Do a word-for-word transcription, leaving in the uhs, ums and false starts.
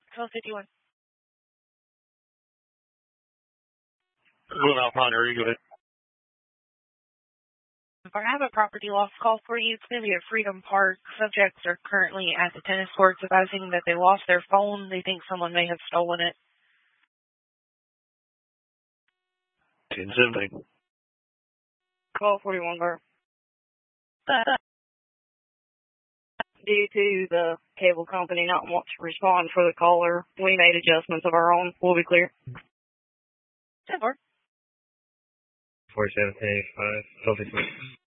twelve fifty-one. Well, now, Ponder, you go ahead. I have a property loss call for you. It's going to be at Freedom Park. Subjects are currently at the tennis courts advising that they lost their phone. They think someone may have stolen it. ten seventeen. Call forty-one, car. Due to the cable company not wanting to respond for the caller, we made adjustments of our own. We'll be clear. ten four. forty-seven, ten eighty-five.